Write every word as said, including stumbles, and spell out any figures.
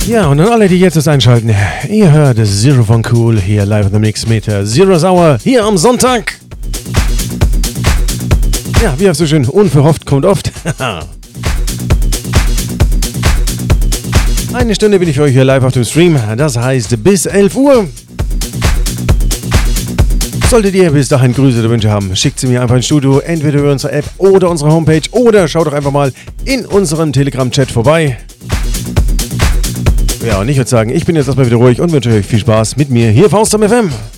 Ja, und an alle, die jetzt das einschalten, ihr hört Zero von Cool hier live in the Mix mit Zero Hour hier am Sonntag. Ja, wie hast du schön, unverhofft kommt oft. Eine Stunde bin ich für euch hier live auf dem Stream, das heißt bis elf Uhr. Solltet ihr bis dahin Grüße oder Wünsche haben, schickt sie mir einfach ins Studio, entweder über unsere App oder unsere Homepage oder schaut doch einfach mal in unserem Telegram-Chat vorbei. Ja, und ich würde sagen, ich bin jetzt erstmal wieder ruhig und wünsche euch viel Spaß mit mir hier auf Faust am F M.